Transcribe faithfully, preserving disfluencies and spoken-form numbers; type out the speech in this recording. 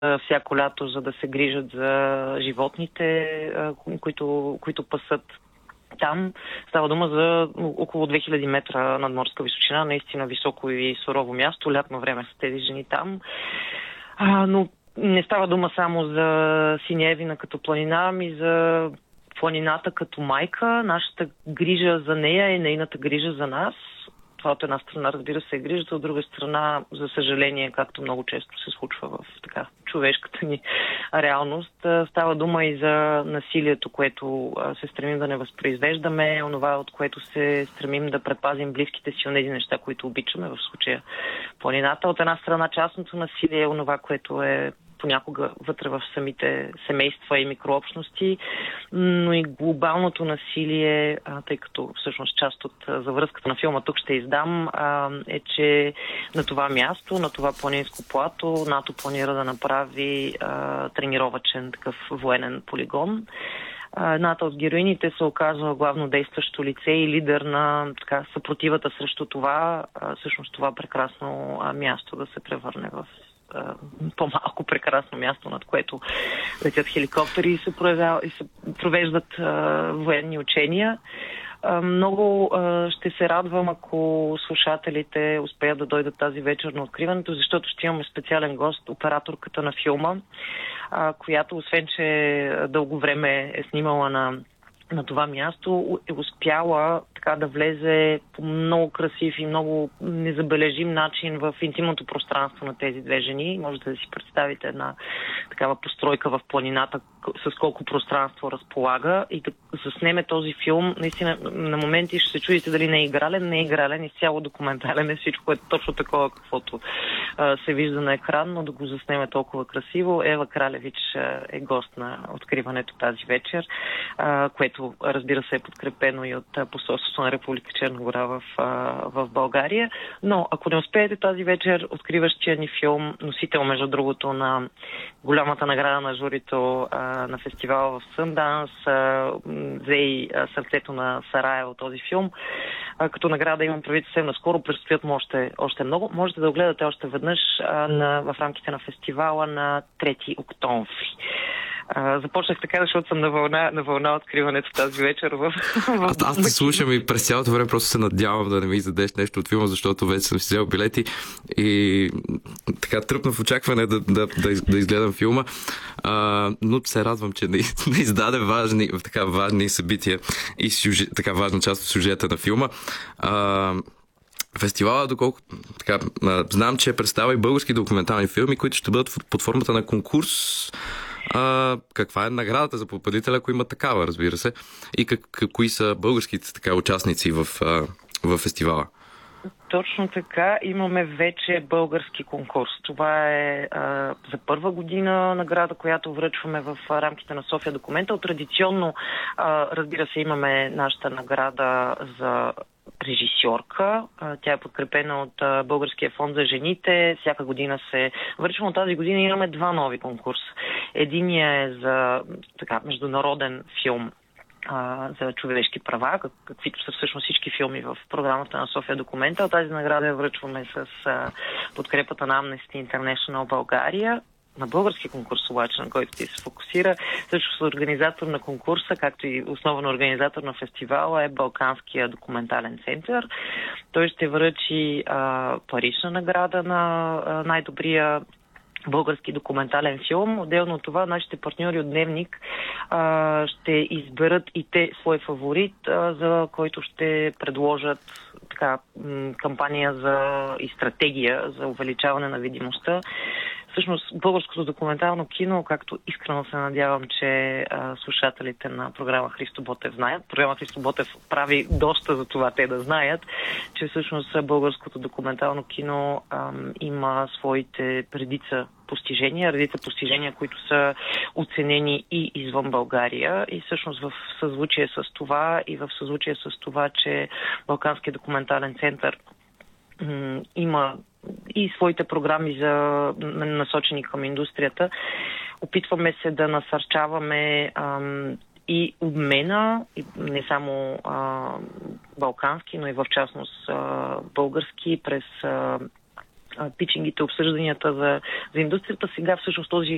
всяко лято, за да се грижат за животните, които, които пасат там. Става дума за около две хиляди метра надморска височина, наистина високо и сурово място. Лятно време са тези жени там. А, но не става дума само за Синявина като планина, ами за планината като майка. Нашата грижа за нея е нейната грижа за нас. Това от една страна, разбира се, е грижата, от друга страна, за съжаление, както много често се случва в така човешката ни реалност, става дума и за насилието, което се стремим да не възпроизвеждаме, онова, от което се стремим да предпазим близките си от тези неща, които обичаме, в случая планината. От една страна, частното насилие е онова, което е понякога вътре в самите семейства и микрообщности, но и глобалното насилие, тъй като всъщност част от завръзката на филма тук ще издам, е, че на това място, на това планинско плато, НАТО планира да направи тренировачен такъв военен полигон. Едната от героините се оказва главно действащо лице и лидер на така, съпротивата срещу това, всъщност това прекрасно място да се превърне в по-малко прекрасно място, над което летят хеликоптери и се, проявява, и се провеждат а, военни учения. А, много а, ще се радвам, ако слушателите успеят да дойдат тази вечер на откриването, защото ще имаме специален гост, операторката на филма, а, която, освен че дълго време е снимала на на това място, е успяла така да влезе по много красив и много незабележим начин в интимното пространство на тези две жени. Можете да си представите една такава постройка в планината, с колко пространство разполага, и да заснеме този филм. Наистина, на моменти ще се чудите дали не е игрален, не е игрален, изцяло документален е, всичко е точно такова, каквото а, се вижда на екран, но да го заснеме толкова красиво. Ева Кралевич е гост на откриването тази вечер, а, което, разбира се, е подкрепено и от посолството на Република Черна гора в, а, в България. Но ако не успеете тази вечер, откриващия ни филм, носител, между другото, на голямата награда на журито а, на фестивала в Сънданс, взе и сърцето на Сараево този филм. А, като награда имам предвид съвсем наскоро, предстоят му още, още много. Можете да го гледате още веднъж а, на, в рамките на фестивала на трети октомври. Uh, започнах така, защото съм на вълна, на вълна откриването тази вечер. В... Аз, аз те слушам и през цялото време просто се надявам да не ми издадеш нещо от филма, защото вече съм си взел билети и така тръпна в очакване да, да, да, из, да изгледам филма. Uh, но се радвам, че не, не издаде важни, така важни събития и сюжет, така важна част от сюжета на филма. Uh, Фестивала, доколко така, знам, че представя и български документални филми, които ще бъдат под формата на конкурс. А, каква е наградата за победителя, ако има такава, разбира се, и как, кои са българските така участници в, в фестивала? Точно така. Имаме вече български конкурс. Това е а, за първа година награда, която връчваме в рамките на София Документал. Традиционно, а, разбира се, имаме нашата награда за режисьорка. Тя е подкрепена от Българския фонд за жените. Всяка година се връчва, но тази година имаме два нови конкурса. Единият е за така, международен филм а, за човешки права, как, каквито са всъщност всички филми в програмата на София Документал. Тази награда я връчваме с а, подкрепата на Amnesty International България. На български конкурс, обаче, на който ти се фокусира, също организатор на конкурса, както и основен организатор на фестивала, е Балканския документален център. Той ще връчи а, парична награда на а, най-добрия български документален филм. Отделно от това, нашите партньори от Дневник а, ще изберат и те свой фаворит, а, за който ще предложат така, м- кампания за и стратегия за увеличаване на видимостта. Всъщност, българското документално кино, както искрено се надявам, че а, слушателите на програма Христо Ботев знаят, програма Христо Ботев прави доста за това те да знаят, че всъщност българското документално кино а, има своите редица постижения, редица постижения, които са оценени и извън България, и всъщност в съзвучие с това и в съзвучие с това, че Балканския документален център м- има и своите програми за насочени към индустрията. Опитваме се да насърчаваме ам, и обмена, и не само а, балкански, но и в частност а, български, през а, питчингите, обсъжданията за, за индустрията. Сега всъщност този